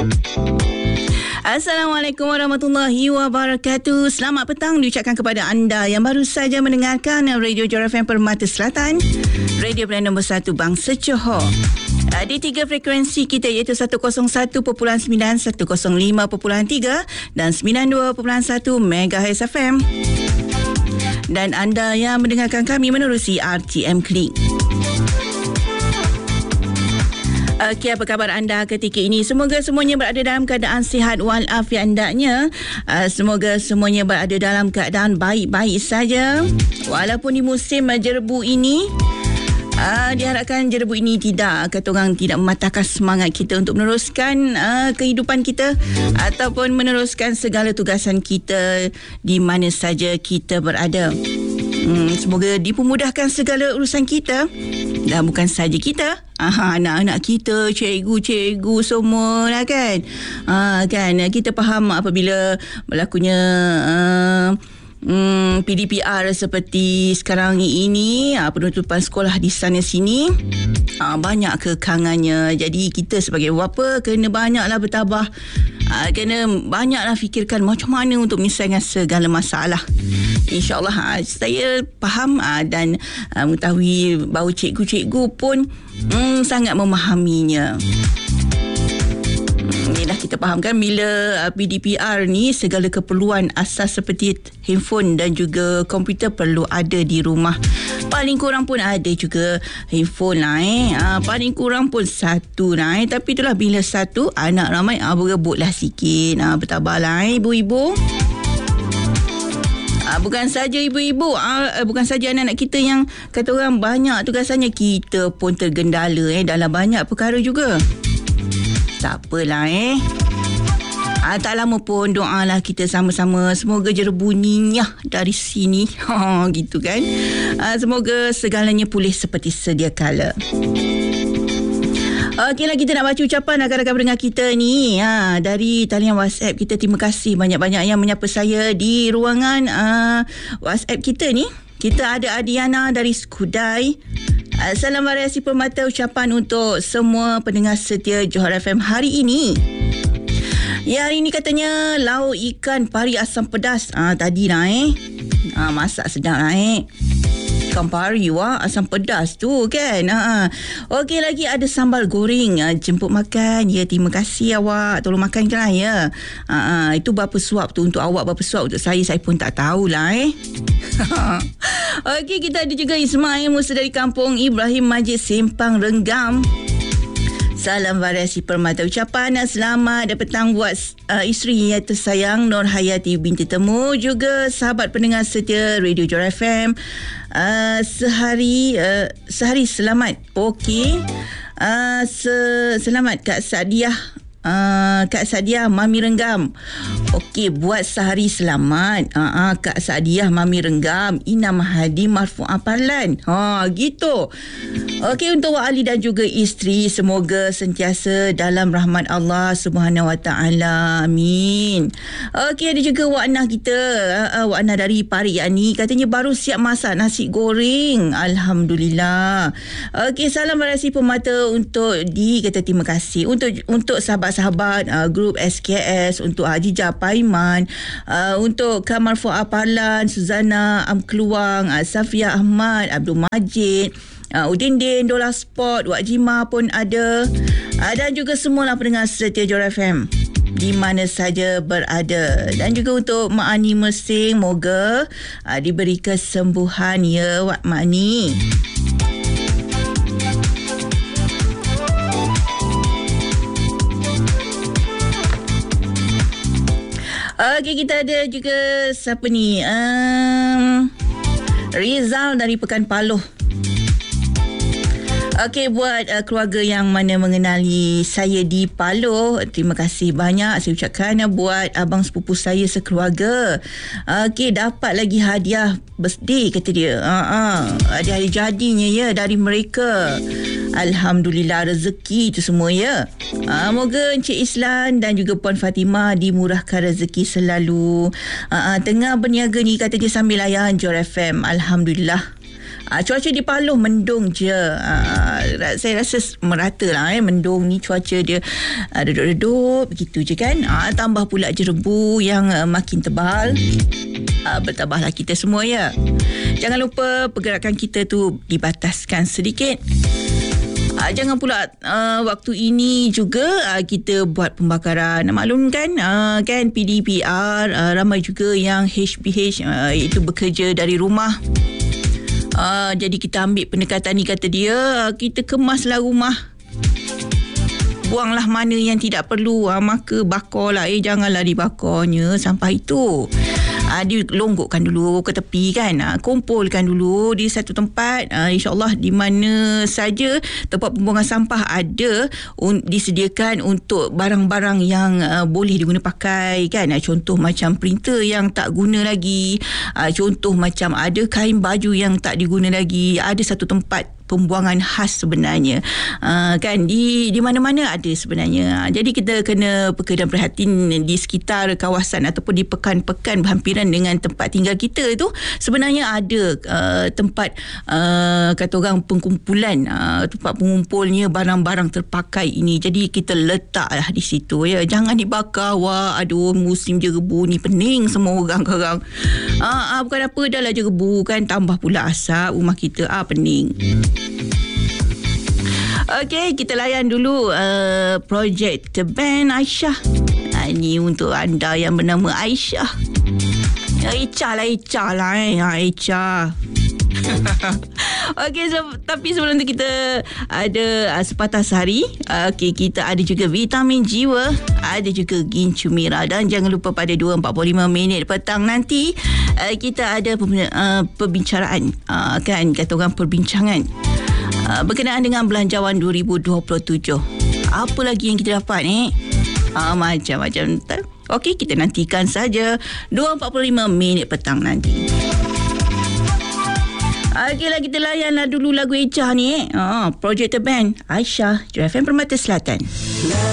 Assalamualaikum warahmatullahi wabarakatuh. Selamat petang diucapkan kepada anda yang baru saja mendengarkan Radio Johor FM Permata Selatan, radio pilihan nombor 1 Bangsa Johor. Di 3 frekuensi kita iaitu 101.9, 105.3 dan 92.1 MHz FM. Dan anda yang mendengarkan kami menerusi RTM Klik. Okey, apa khabar anda ketika ini? Semoga semuanya berada dalam keadaan sihat walafiat hendaknya. Semoga semuanya berada dalam keadaan baik-baik saja. Walaupun di musim jerebu ini, diharapkan jerebu ini tidak mematahkan semangat kita untuk meneruskan kehidupan kita ataupun meneruskan segala tugasan kita di mana saja kita berada. Semoga dipermudahkan segala urusan kita. Dan bukan saja kita, anak-anak kita, cikgu-cikgu semua lah kan. Kan kita faham apabila berlakunya PDPR seperti sekarang ini, penutupan sekolah di sana sini, banyak kekangannya. Jadi kita sebagai bapa kena banyaklah bertabah, kena banyaklah fikirkan macam mana untuk menyelesaikan segala masalah. InsyaAllah saya faham dan mengetahui bahawa cikgu-cikgu pun sangat memahaminya. Inilah kita fahamkan bila PDPR ni segala keperluan asas seperti handphone dan juga komputer perlu ada di rumah. Paling kurang pun ada juga handphone lah paling kurang pun satu lah tapi itulah bila satu anak ramai berebutlah sikit. Bertabahlah ibu-ibu. Bukan saja ibu-ibu, bukan saja anak-anak kita yang kata orang banyak tugasannya, kita pun tergendala dalam banyak perkara juga. Tak apalah tak lama pun doalah kita sama-sama, semoga jerebu ninyah dari sini. Gitu kan. Semoga segalanya pulih seperti sedia kala. Okeylah, kita nak baca ucapan rakan-rakan pendengar kita ni dari talian WhatsApp kita. Terima kasih banyak-banyak yang menyapa saya di ruangan WhatsApp kita ni. Kita ada Adiana dari Skudai. Salam variasi permata, ucapan untuk semua pendengar setia Johor FM hari ini. Ya, hari ini katanya lauk ikan pari asam pedas. Tadi lah masak sedap lah ikan pari asam pedas tu kan. Okey, lagi ada sambal goreng jemput makan. Ya, terima kasih awak, tolong makankanlah ya. Itu berapa suap tu untuk awak, berapa suap untuk saya pun tak tahulah Okey, kita ada juga Ismail Musa dari kampung Ibrahim Majid Sempang Renggam. Salam variasi permata, ucapan selamat petang buat isteri yang tersayang Nur Hayati binti Temu, juga sahabat pendengar setia Radio Johor FM. Sehari selamat. Okey. Selamat Kak Sadiah. Kak Sadiah Mami Renggam. Okey, buat sehari selamat Kak Sadiah Mami Renggam, Inam Hadi Marfu'ah Parlan. Gitu. Okey, untuk Wak Ali dan juga isteri, semoga sentiasa dalam rahmat Allah Subhanahu Wa Taala. Amin. Okey, ada juga Wak Nah kita, Wak Nah dari Parik Yani, katanya baru siap masak nasi goreng. Alhamdulillah. Okey, salam variasi permata untuk kata terima kasih untuk sahabat-sahabat grup SKS, untuk Haji Japaiman, untuk Kamal Fuad Parlan, Suzana Amkeluang, Safia Ahmad, Abdul Majid, Udin Din, Dola Sport, Wak Jima pun ada, dan juga semualah pendengar setia Johor FM di mana saja berada. Dan juga untuk Mak Ani Mersing, moga diberi kesembuhan ya Wak Mak Ani. Okey, kita ada juga siapa ni? Rizal dari Pekan Paloh. Okey, buat keluarga yang mana mengenali saya di Paloh, terima kasih banyak saya ucapkan buat abang sepupu saya sekeluarga. Okey, dapat lagi hadiah birthday kata dia. Hadiah hari jadinya ya dari mereka. Alhamdulillah, rezeki itu semua ya. Moga Encik Islan dan juga Puan Fatimah dimurahkan rezeki selalu. Tengah berniaga ni kata dia sambil layan Johor FM. Alhamdulillah. Cuaca di Paloh mendung je. Saya rasa merata lah mendung ni, cuaca dia redup-redup begitu je kan. Tambah pula jerebu yang makin tebal. Bertabahlah kita semua ya. Jangan lupa pergerakan kita tu dibataskan sedikit. Jangan pula waktu ini juga kita buat pembakaran. Maklum kan, kan PDPR ramai juga yang HBH itu bekerja dari rumah. Jadi kita ambil pendekatan ni, kata dia, kita kemaslah rumah. Buanglah mana yang tidak perlu, maka bakarlah. Janganlah dibakarnya sampah itu. Dilonggokkan dulu ke tepi kan, kumpulkan dulu di satu tempat. InsyaAllah di mana saja tempat pembuangan sampah ada disediakan untuk barang-barang yang boleh diguna pakai kan. Contoh macam printer yang tak guna lagi, contoh macam ada kain baju yang tak diguna lagi, ada satu tempat pembuangan khas sebenarnya, kan di mana-mana ada sebenarnya. Jadi kita kena peka dan prihatin di sekitar kawasan ataupun di pekan-pekan berhampiran dengan tempat tinggal kita itu sebenarnya ada tempat kata orang pengkumpulan, tempat pengumpulnya barang-barang terpakai ini. Jadi kita letaklah di situ ya, jangan dibakar. Wah, aduh, musim jerebu ni pening semua orang sekarang. Bukan apa, dah lah jerebu kan, tambah pula asap rumah kita, pening. Okey, kita layan dulu projek The Band Aisyah. Ini untuk anda yang bernama Aisyah. Aisyah lah Aisyah. Okey, tapi sebelum tu kita ada sepatah sehari. Okey, kita ada juga vitamin jiwa, ada juga gincu merah, dan jangan lupa pada 2.45 minit petang nanti kita ada perbincangan, kan kata orang perbincangan berkenaan dengan belanjawan 2027. Apa lagi yang kita dapat macam-macam. Okey, kita nantikan saja 2.45 minit petang nanti. Okeylah, kita layanlah dulu lagu Ecah ni. Projek The Band Aisyah, Jura FM Permata Selatan.